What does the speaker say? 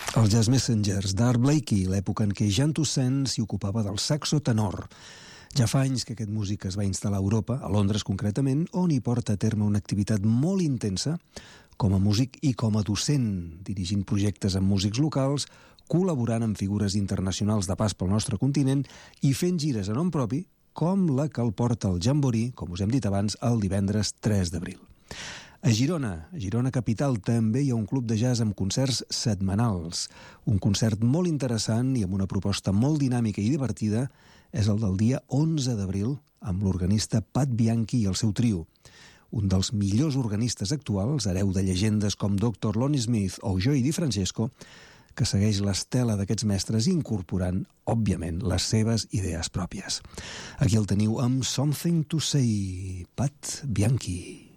Els Jazz Messengers d'Art Blakey, l'època en què Jean Toussaint s'hi ocupava del saxo tenor. Ja fa anys que aquest músic es va instal·lar a Europa, a Londres concretament, on hi porta a terme una activitat molt intensa com a músic i com a docent, dirigint projectes amb músics locals, col·laborant amb figures internacionals de pas pel nostre continent i fent gires a nom propi, com la que el porta al Jamboree, com us hem dit abans, el divendres 3 d'abril. A Girona capital, també hi ha un club de jazz amb concerts setmanals. Un concert molt interessant i amb una proposta molt dinàmica i divertida és el del dia 11 d'abril amb l'organista Pat Bianchi i el seu trio. Un dels millors organistes actuals, hereu de llegendes com Dr. Lonnie Smith o Joey DiFrancesco, que segueix l'estela d'aquests mestres incorporant, òbviament, les seves idees pròpies. Aquí el teniu amb Something to Say, Pat Bianchi.